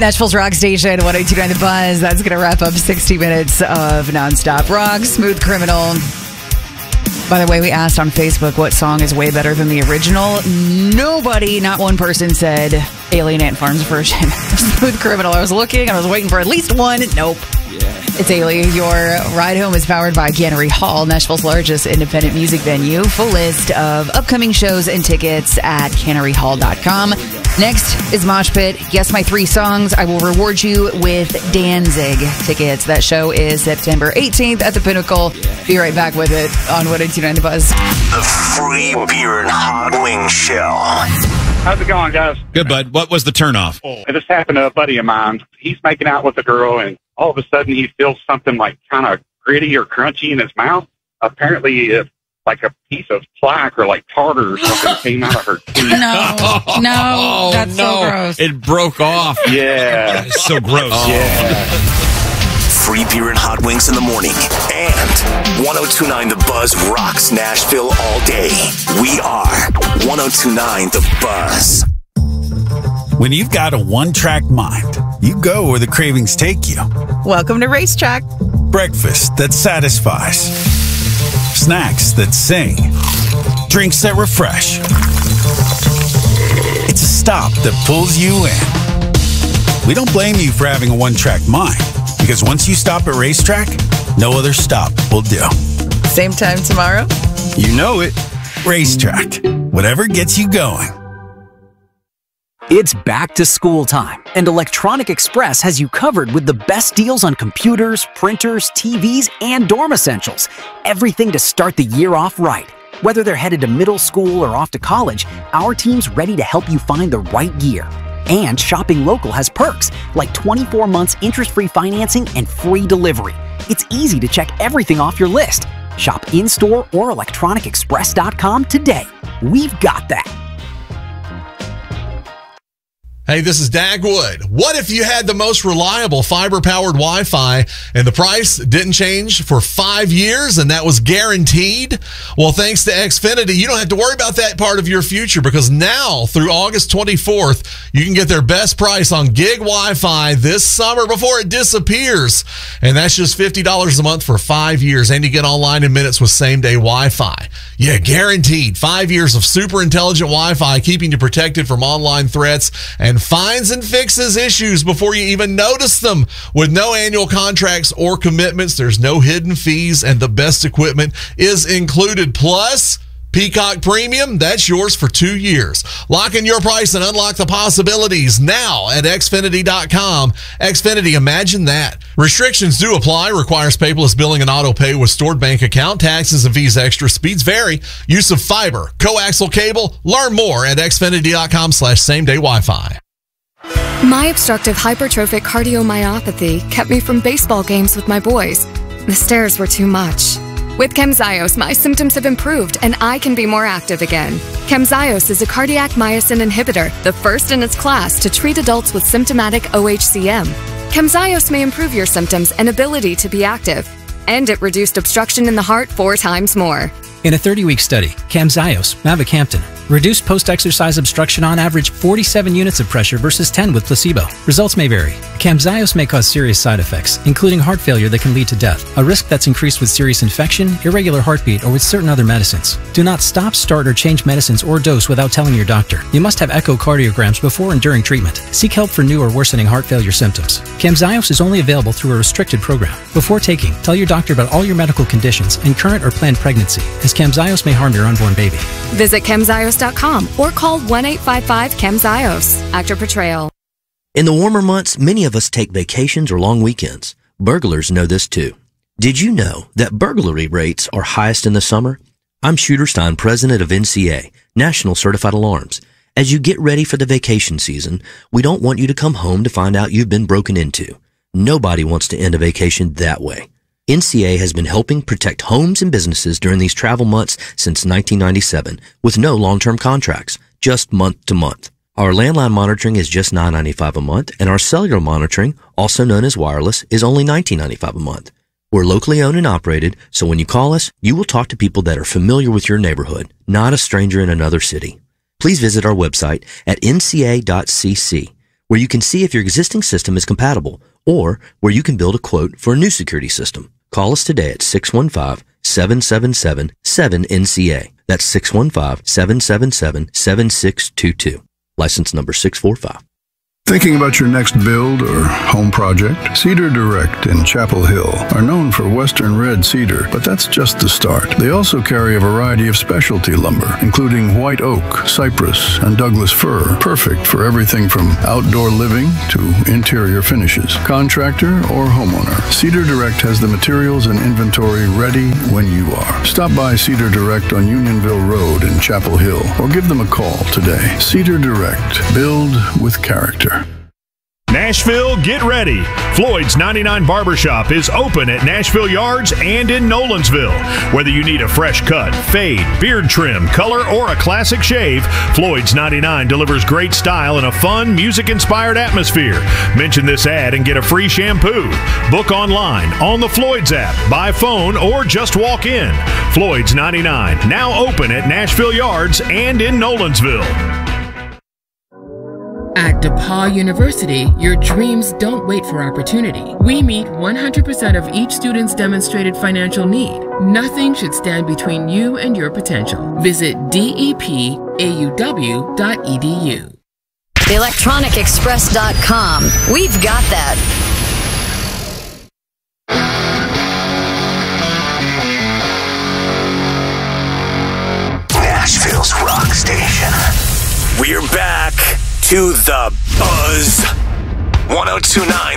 Nashville's rock station, 102.9 The Buzz. That's going to wrap up 60 minutes of nonstop rock. Smooth Criminal. By the way, we asked on Facebook what song is way better than the original. Nobody, not one person said Alien Ant Farm's version of Smooth Criminal. I was looking, I was waiting for at least one. Nope. It's Alien. Your ride home is powered by Cannery Hall, Nashville's largest independent music venue. Full list of upcoming shows and tickets at canneryhall.com. Next is Mosh Pit. Guess my 3 songs. I will reward you with Danzig tickets. That show is September 18th at the Pinnacle. Be right back with it on 102.9 The Buzz. The Free Beer and Hot Wing Show. How's it going, guys? Good, bud. What was the turnoff? This happened to a buddy of mine. He's making out with a girl, and all of a sudden he feels something like kind of gritty or crunchy in his mouth. Apparently, it's like a piece of plaque or like tartar or something came out of her teeth. No, that's so gross. It broke off. Yeah. It's so gross. Yeah. Free Beer and Hot Wings in the morning. And 102.9 The Buzz rocks Nashville all day. We are 102.9 The Buzz. When you've got a one-track mind, you go where the cravings take you. Welcome to Racetrack. Breakfast that satisfies. Snacks that sing. Drinks that refresh. It's a stop that pulls you in. We don't blame you for having a one-track mind, because once you stop at Racetrack, no other stop will do. Same time tomorrow? You know it. Racetrack. Whatever gets you going. It's back to school time, and Electronic Express has you covered with the best deals on computers, printers, TVs, and dorm essentials. Everything to start the year off right. Whether they're headed to middle school or off to college, our team's ready to help you find the right gear. And shopping local has perks, like 24 months interest-free financing and free delivery. It's easy to check everything off your list. Shop in-store or electronicexpress.com today. We've got that. Hey, this is Dagwood. What if you had the most reliable fiber-powered Wi-Fi and the price didn't change for 5 years and that was guaranteed? Well, thanks to Xfinity, you don't have to worry about that part of your future, because now through August 24th, you can get their best price on gig Wi-Fi this summer before it disappears. And that's just $50 a month for 5 years. And you get online in minutes with same-day Wi-Fi. Yeah, guaranteed. 5 years of super intelligent Wi-Fi keeping you protected from online threats and finds and fixes issues before you even notice them. With no annual contracts or commitments, there's no hidden fees, and the best equipment is included. Plus, Peacock Premium, that's yours for 2 years. Lock in your price and unlock the possibilities now at Xfinity.com. Xfinity, imagine that. Restrictions do apply. Requires paperless billing and auto pay with stored bank account. Taxes and fees extra. Speeds vary. Use of fiber, coaxial cable. Learn more at Xfinity.com/same-day Wi-Fi. My obstructive hypertrophic cardiomyopathy kept me from baseball games with my boys. The stairs were too much. With Camzyos, my symptoms have improved and I can be more active again. Camzyos is a cardiac myosin inhibitor, the first in its class to treat adults with symptomatic OHCM. Camzyos may improve your symptoms and ability to be active, and it reduced obstruction in the heart 4 times more. In a 30-week study, Camzyos, mavacamten, reduced post-exercise obstruction on average 47 units of pressure versus 10 with placebo. Results may vary. Camzyos may cause serious side effects, including heart failure that can lead to death, a risk that's increased with serious infection, irregular heartbeat, or with certain other medicines. Do not stop, start, or change medicines or dose without telling your doctor. You must have echocardiograms before and during treatment. Seek help for new or worsening heart failure symptoms. Camzyos is only available through a restricted program. Before taking, tell your doctor about all your medical conditions and current or planned pregnancy, as Camzyos may harm your unborn baby. Visit Camzyos.com or call 1-855-CAMZYOS. Actor Portrayal. In the warmer months, many of us take vacations or long weekends. Burglars know this too. Did you know that burglary rates are highest in the summer? I'm Shooter Stein, president of NCA, National Certified Alarms. As you get ready for the vacation season, we don't want you to come home to find out you've been broken into. Nobody wants to end a vacation that way. NCA has been helping protect homes and businesses during these travel months since 1997 with no long-term contracts, just month to month. Our landline monitoring is just $9.95 a month, and our cellular monitoring, also known as wireless, is only $19.95 a month. We're locally owned and operated, so when you call us, you will talk to people that are familiar with your neighborhood, not a stranger in another city. Please visit our website at nca.cc, where you can see if your existing system is compatible, or where you can build a quote for a new security system. Call us today at 615-777-7NCA. That's 615-777-7622. License number 645. Thinking about your next build or home project? Cedar Direct in Chapel Hill are known for Western red cedar, but that's just the start. They also carry a variety of specialty lumber, including white oak, cypress, and Douglas fir, perfect for everything from outdoor living to interior finishes. Contractor or homeowner, Cedar Direct has the materials and inventory ready when you are. Stop by Cedar Direct on Unionville Road in Chapel Hill or give them a call today. Cedar Direct. Build with character. Nashville, get ready. Floyd's 99 Barbershop is open at Nashville Yards and in Nolensville. Whether you need a fresh cut, fade, beard trim, color, or a classic shave, Floyd's 99 delivers great style in a fun, music-inspired atmosphere. Mention this ad and get a free shampoo. Book online, on the Floyd's app, by phone, or just walk in. Floyd's 99, now open at Nashville Yards and in Nolensville. At DePaul University, your dreams don't wait for opportunity. We meet 100% of each student's demonstrated financial need. Nothing should stand between you and your potential. Visit depauw.edu. electronicexpress.com. We've got that. Nashville's rock station. We're back to the Buzz 102.9